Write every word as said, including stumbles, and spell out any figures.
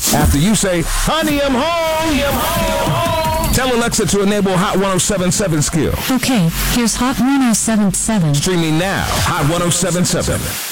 After you say, honey, I'm home, I'm home, home. Tell Alexa to enable Hot one oh seven point seven skill. Okay, here's Hot one oh seven point seven. Streaming now, Hot one oh seven point seven.